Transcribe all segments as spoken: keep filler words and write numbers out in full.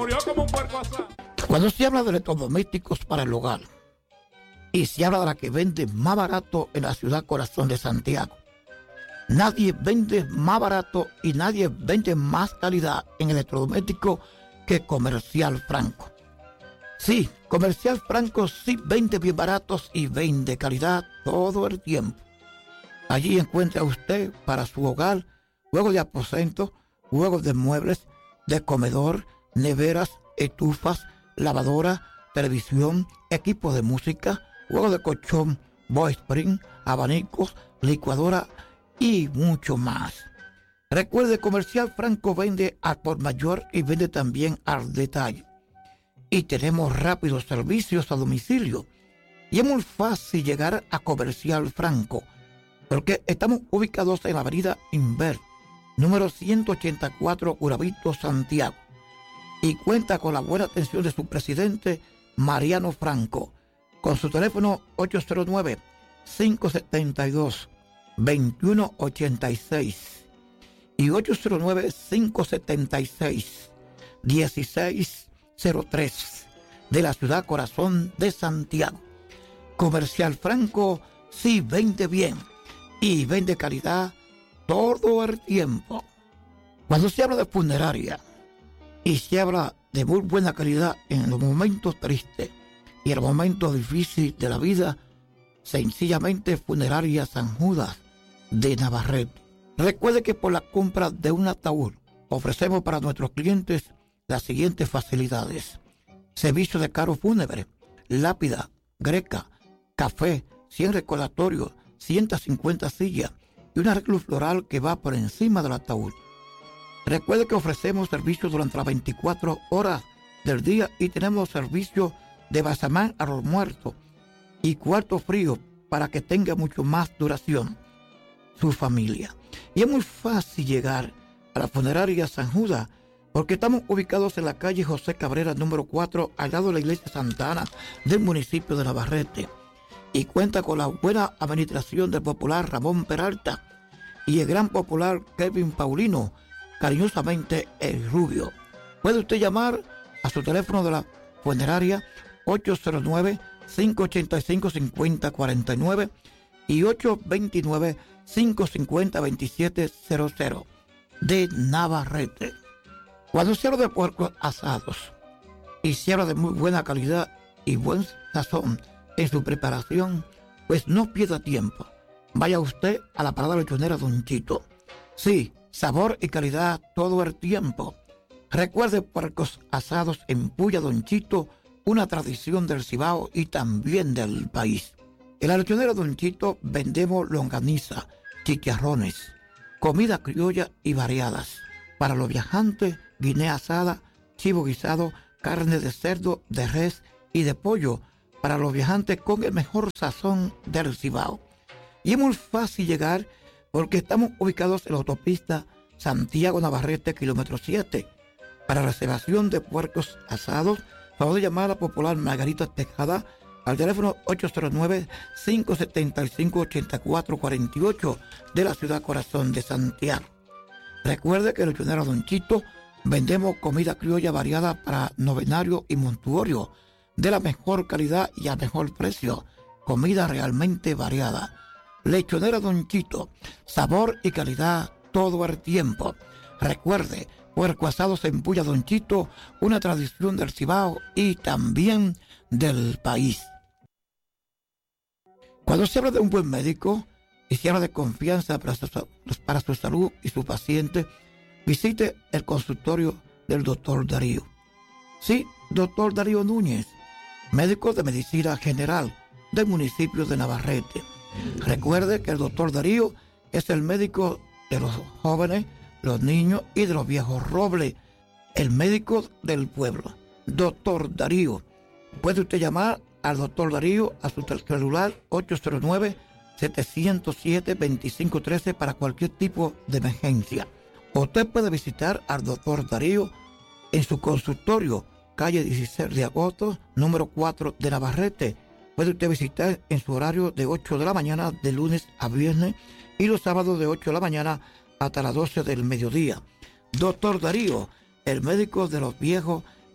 murió como un puerco asado. Cuando se habla de electrodomésticos para el hogar y se habla de la que vende más barato en la ciudad corazón de Santiago, nadie vende más barato y nadie vende más calidad en electrodoméstico que Comercial Franco. Sí, Comercial Franco sí vende bien baratos y vende calidad todo el tiempo. Allí encuentra usted para su hogar juegos de aposento, juegos de muebles, de comedor, neveras, estufas, lavadora, televisión, equipo de música, juegos de colchón, boy spring, abanicos, licuadora y mucho más. Recuerde, Comercial Franco vende al por mayor y vende también al detalle. Y tenemos rápidos servicios a domicilio. Y es muy fácil llegar a Comercial Franco, porque estamos ubicados en la avenida Inver, número ciento ochenta y cuatro, Urabito, Santiago. Y cuenta con la buena atención de su presidente, Mariano Franco, con su teléfono ocho cero nueve, cinco siete dos, dos uno ocho seis y ocho cero nueve, cinco siete seis, uno seis cero tres de la ciudad corazón de Santiago. Comercial Franco sí vende bien y vende calidad todo el tiempo. Cuando se habla de funeraria y se habla de muy buena calidad en los momentos tristes y en los momentos difíciles de la vida, sencillamente Funeraria San Judas de Navarrete. Recuerde que por la compra de un ataúd ofrecemos para nuestros clientes las siguientes facilidades: servicio de carro fúnebre, lápida, greca, café, cien recordatorios, ciento cincuenta sillas y un arreglo floral que va por encima del ataúd. Recuerde que ofrecemos servicios durante las veinticuatro horas del día y tenemos servicio de basamán a los muertos y cuarto frío para que tenga mucho más duración su familia. Y es muy fácil llegar a la Funeraria San Judas, porque estamos ubicados en la calle José Cabrera número cuatro, al lado de la iglesia Santa Ana del municipio de Navarrete, y cuenta con la buena administración del popular Ramón Peralta y el gran popular Kevin Paulino, cariñosamente el Rubio. Puede usted llamar a su teléfono de la funeraria ocho cero nueve, cinco ocho cinco, cinco cero cuatro nueve y ocho dos nueve, cinco cinco cero, dos siete cero cero de Navarrete. Cuando se habla de puercos asados y se habla de muy buena calidad y buen sazón en su preparación, pues no pierda tiempo. Vaya usted a la parada lechonera Don Chito. Sí, sabor y calidad todo el tiempo. Recuerde, puercos asados en Puya Don Chito, una tradición del Cibao y también del país. En la lechonera Don Chito vendemos longaniza, chicharrones, comida criolla y variadas. Para los viajantes, guinea asada, chivo guisado, carne de cerdo, de res y de pollo, para los viajantes con el mejor sazón del Cibao. Y es muy fácil llegar porque estamos ubicados en la autopista Santiago Navarrete, kilómetro siete. Para reservación de puercos asados, favor de llamar a la popular Margarita Tejada al teléfono ocho cero nueve, cinco siete cinco, ocho cuatro cuatro ocho de la ciudad corazón de Santiago. Recuerde que en el lechonero Don Chito vendemos comida criolla variada para novenario y montuorio, de la mejor calidad y a mejor precio. Comida realmente variada. Lechonera Don Chito, sabor y calidad todo el tiempo. Recuerde, puerco asados en Puya Don Chito, una tradición del Cibao y también del país. Cuando se habla de un buen médico y se habla de confianza para su, para su salud y su paciente, visite el consultorio del doctor Darío. Sí, doctor Darío Núñez, médico de medicina general del municipio de Navarrete. Recuerde que el doctor Darío es el médico de los jóvenes, los niños y de los viejos robles, el médico del pueblo. Doctor Darío. Puede usted llamar al doctor Darío a su celular ocho cero nueve, siete cero siete, dos cinco uno tres para cualquier tipo de emergencia. Usted puede visitar al doctor Darío en su consultorio, calle dieciséis de agosto, número cuatro de Navarrete. Puede usted visitar en su horario de ocho de la mañana de lunes a viernes y los sábados de ocho de la mañana hasta las doce del mediodía. Doctor Darío, el médico de los viejos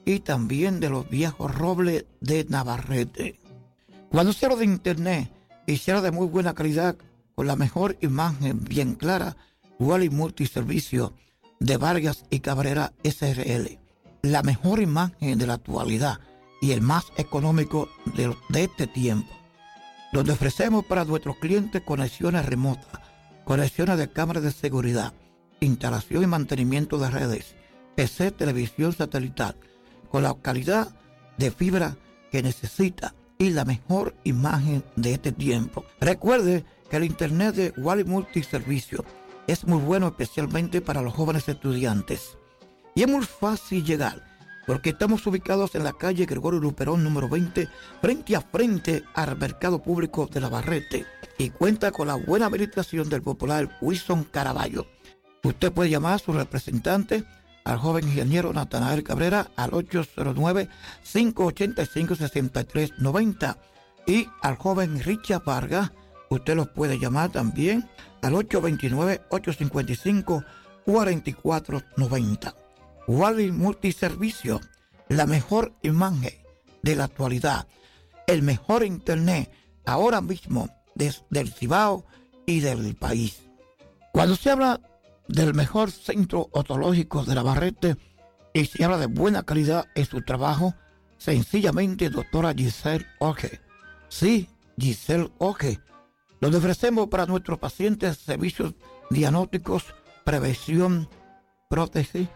y también de los viejos robles de Navarrete. Cuando se habla de internet y se habla de muy buena calidad, con la mejor imagen bien clara, Wally Multiservicio de Vargas y Cabrera S R L. La mejor imagen de la actualidad y el más económico de, de este tiempo, donde ofrecemos para nuestros clientes conexiones remotas, conexiones de cámaras de seguridad, instalación y mantenimiento de redes, P C, televisión satelital, con la calidad de fibra que necesita y la mejor imagen de este tiempo. Recuerde que el internet de Wally Multiservicio es muy bueno, especialmente para los jóvenes estudiantes. Y es muy fácil llegar, porque estamos ubicados en la calle Gregorio Luperón número veinte, frente a frente al Mercado Público de Navarrete, y cuenta con la buena habilitación del popular Wilson Caraballo. Usted puede llamar a su representante, al joven ingeniero Natanael Cabrera, al ocho cero nueve, cinco ocho cinco, seis tres nueve cero, y al joven Richard Vargas, usted los puede llamar también al ocho dos nueve, ocho cinco cinco, cuatro cuatro nueve cero. Wally Multiservicio, la mejor imagen de la actualidad, el mejor internet ahora mismo desde el Cibao y del país. Cuando se habla del mejor centro odontológico de Navarrete y se habla de buena calidad en su trabajo, sencillamente doctora Giselle Oge. Sí, Giselle Oge, donde ofrecemos para nuestros pacientes servicios diagnósticos, prevención, prótesis,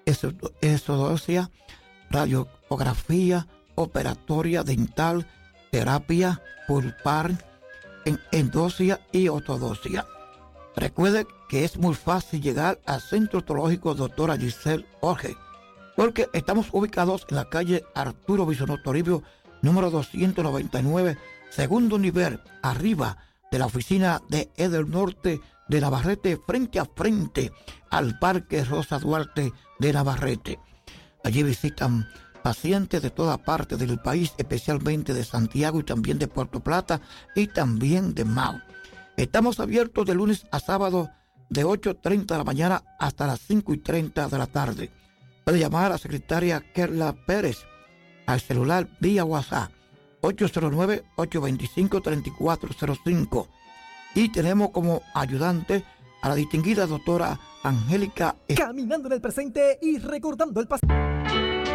esodosia, radiografía, operatoria dental, terapia pulpar, endosia y ortodoncia. Recuerde que es muy fácil llegar al Centro Odontológico doctora Giselle Oge, porque estamos ubicados en la calle Arturo Bisonó Toribio, número doscientos noventa y nueve, segundo nivel, arriba de la oficina de Eder Norte de Navarrete, frente a frente al Parque Rosa Duarte de Navarrete. Allí visitan pacientes de toda parte del país, especialmente de Santiago y también de Puerto Plata y también de Mao. Estamos abiertos de lunes a sábado de ocho y treinta de la mañana hasta las cinco y treinta de la tarde. Puede llamar a la secretaria Kerla Pérez al celular vía WhatsApp ocho cero nueve, ocho dos cinco, tres cuatro cero cinco. Y tenemos como ayudante a la distinguida doctora Angélica. Caminando en el presente y recordando el pasado.